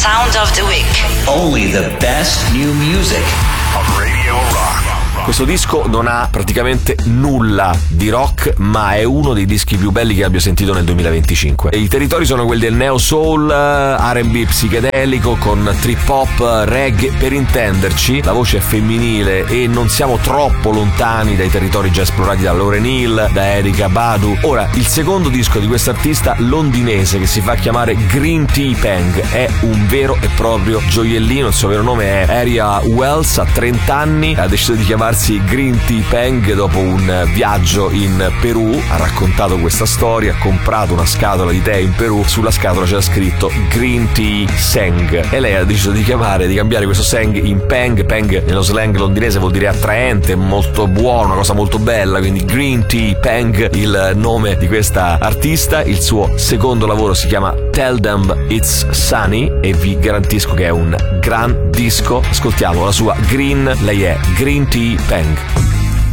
Sound of the Week. Only the best new music on Radio Rock. Questo disco non ha praticamente nulla di rock, ma è uno dei dischi più belli che abbia sentito nel 2025. E i territori sono quelli del neo soul, R&B psichedelico con trip hop, reggae. Per intenderci, la voce è femminile e non siamo troppo lontani dai territori già esplorati da Lauryn Hill, da Erykah Badu. Ora, il secondo disco di quest'artista londinese, che si fa chiamare Green Tea Peng, è un vero e proprio gioiellino. Il suo vero nome è Aria Wells, ha 30 anni, ha deciso di chiamarsi Green Tea Peng dopo un viaggio in Perù. Ha raccontato questa storia, ha comprato una scatola di tè in Perù, sulla scatola c'era scritto Green Tea Seng e lei ha deciso di cambiare questo Seng in Peng. Peng nello slang londinese vuol dire attraente, molto buono, una cosa molto bella, quindi Green Tea Peng, il nome di questa artista. Il suo secondo lavoro si chiama Tell Them It's Sunny e vi garantisco che è un gran disco. Ascoltiamo la sua Green, lei è Green Tea Peng.